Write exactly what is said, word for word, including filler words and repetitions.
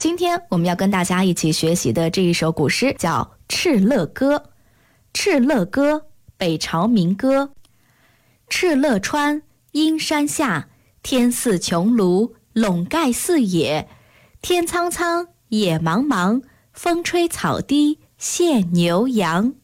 今天我们要跟大家一起学习的这一首古诗叫《敕勒歌》。《敕勒歌》，北朝民歌。敕勒川，阴山下，天似穹庐，笼盖四野。天苍苍，野茫茫，风吹草低见牛羊。